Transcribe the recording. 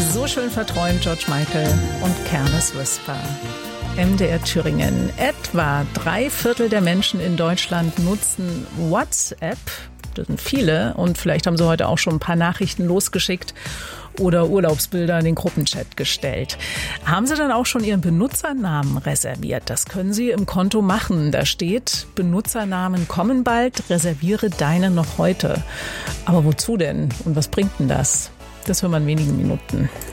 So schön verträumt George Michael und Careless Whisper. MDR Thüringen. Etwa 3/4 der Menschen in Deutschland nutzen WhatsApp. Das sind viele und vielleicht haben sie heute auch schon ein paar Nachrichten losgeschickt oder Urlaubsbilder in den Gruppenchat gestellt. Haben Sie dann auch schon Ihren Benutzernamen reserviert? Das können Sie im Konto machen. Da steht, Benutzernamen kommen bald, reserviere deinen noch heute. Aber wozu denn? Und was bringt denn das? Das hören wir in wenigen Minuten.